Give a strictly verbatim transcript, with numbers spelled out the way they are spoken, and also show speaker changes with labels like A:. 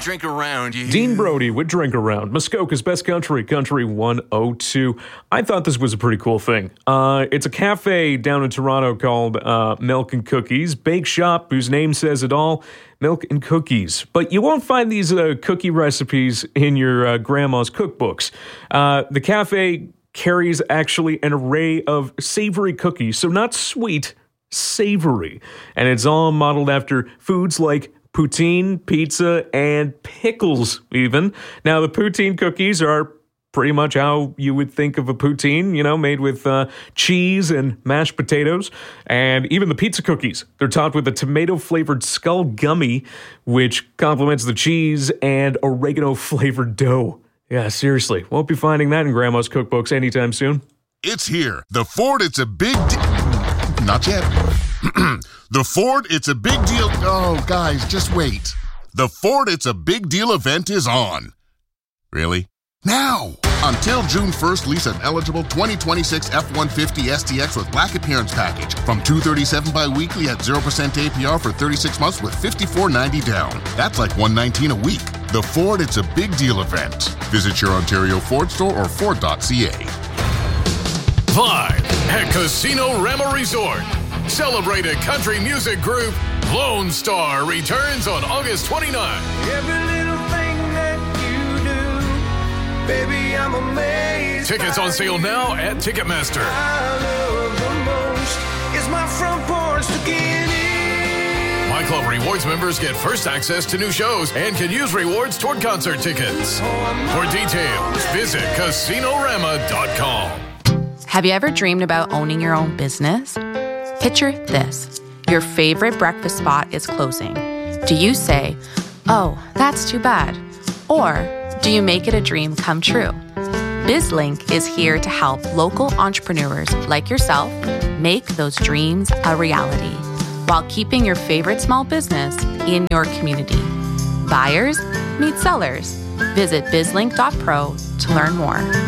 A: Drink Around. You
B: Dean Brody with Drink Around. Muskoka's Best Country, Country one oh two. I thought this was a pretty cool thing. Uh, it's a cafe down in Toronto called uh, Milk and Cookies. Bake shop whose name says it all. Milk and Cookies. But you won't find these uh, cookie recipes in your uh, grandma's cookbooks. Uh, the cafe carries actually an array of savory cookies. So not sweet, savory. And it's all modeled after foods like poutine, pizza, and pickles, even. Now, the poutine cookies are pretty much how you would think of a poutine, you know, made with uh, cheese and mashed potatoes. And even the pizza cookies, they're topped with a tomato-flavored skull gummy, which complements the cheese and oregano-flavored dough. Yeah, seriously, won't be finding that in Grandma's cookbooks anytime soon.
C: It's here. The Ford, it's a big deal. Not yet. The Ford, it's a big deal. Oh, guys, just wait. The Ford, it's a big deal event is on. Really? Now! Until June first, lease an eligible twenty twenty-six F one fifty S T X with black appearance package from two hundred thirty-seven dollars bi-weekly at zero percent A P R for thirty-six months with fifty-four ninety down. That's like one hundred nineteen a week. The Ford, it's a big deal event. Visit your Ontario Ford store or Ford dot C A.
D: Live at Casino Rama Resort. Celebrated country music group Lone Star returns on August twenty-ninth.
E: Every little thing that you do, baby, I'm amazed.
D: Tickets on sale now at Ticketmaster.
E: I love the most is my front porch to get in.
D: My Club Rewards members get first access to new shows and can use rewards toward concert tickets. For details, visit casino rama dot com.
F: Have you ever dreamed about owning your own business? Picture this. Your favorite breakfast spot is closing. Do you say, oh, that's too bad? Or do you make it a dream come true? BizLink is here to help local entrepreneurs like yourself make those dreams a reality while keeping your favorite small business in your community. Buyers meet sellers. Visit bizlink dot pro to learn more.